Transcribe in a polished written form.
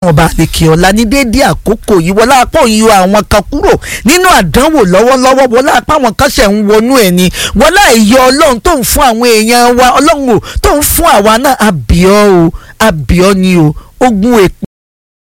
ọba àlekè ọ̀la ní déédéé àkókò yìí wọlé apá òyìnbó àwọn kan kúrò nínú àdánwò lọ́wọ́lọ́wọ́ wọlé apá àwọn kan ṣẹ̀ ń wọnú ẹ̀ ni wọlé ìyọ ọlọ́run tó ń fún àwọn èèyàn wa ọlọ́run tó ń fún àwa náà àbíọ́ ni o ogun èpè.